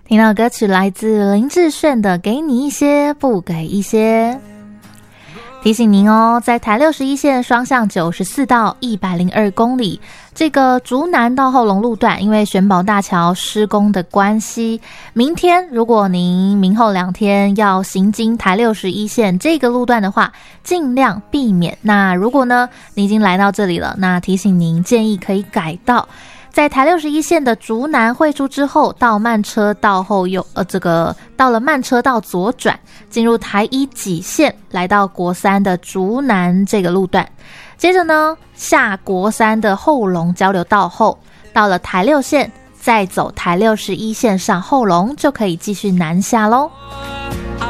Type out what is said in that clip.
听到歌曲来自林志炫的《给你一些不给一些》。提醒您哦，在台61线双向94到102公里，这个竹南到后龙路段，因为玄宝大桥施工的关系，明天如果您明后2天要行经台61线这个路段的话，尽量避免。那如果呢，你已经来到这里了，那提醒您建议可以改道。在台61线的竹南汇出之后，到慢车道后到了慢车道左转，进入台1己线，来到国三的竹南这个路段。接着呢，下国三的后龙交流道后，到了台6线，再走台61线上后龙，就可以继续南下咯。